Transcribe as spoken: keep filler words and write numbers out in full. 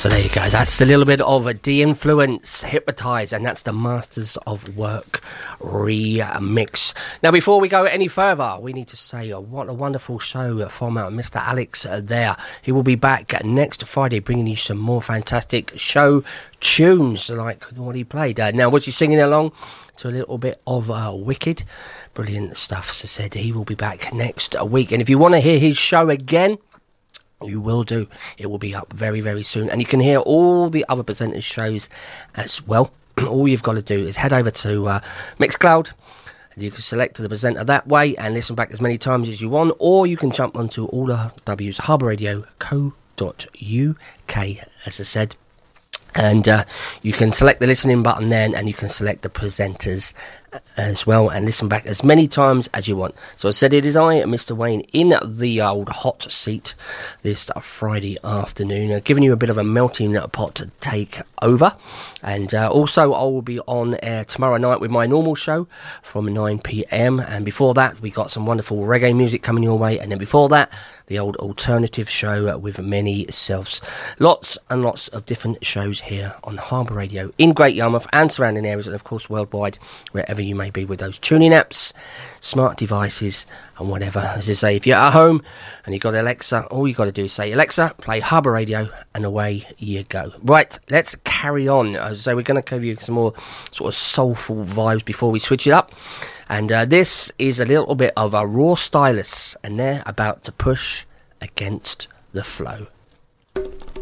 So there you go, that's a little bit of a De-Influence, Hypnotize, and that's the Masters of Work remix. Now before we go any further, we need to say uh, what a wonderful show from uh, Mister Alex uh, there. He will be back next Friday bringing you some more fantastic show tunes like what he played. Uh, now was he singing along to a little bit of uh, Wicked? Brilliant stuff. So said he will be back next week, and if you want to hear his show again, you will do. It will be up very, very soon. And you can hear all the other presenters' shows as well. All you've got to do is head over to uh, Mixcloud. You can select the presenter that way and listen back as many times as you want. Or you can jump onto all the W's, harbour radio co dot U K, as I said. And uh, you can select the listening button then, and you can select the presenters as well and listen back as many times as you want. So I said it is I, Mister Wayne, in the old hot seat this Friday afternoon, uh, giving you a bit of a melting pot to take over. And uh, also I will be on air tomorrow night with my normal show from nine p.m. And before that we got some wonderful reggae music coming your way, and then before that the old alternative show with many selves. Lots and lots of different shows here on Harbour Radio in Great Yarmouth and surrounding areas, and of course worldwide, wherever you may be with those tuning apps, smart devices and whatever. As I say, if you're at home and you've got Alexa, all you got to do is say, Alexa, play Harbour Radio, and away you go. Right, let's carry on. As I say, we're going to give you some more sort of soulful vibes before we switch it up. And uh, this is a little bit of a Raw Stylus, and they're about to push against the flow.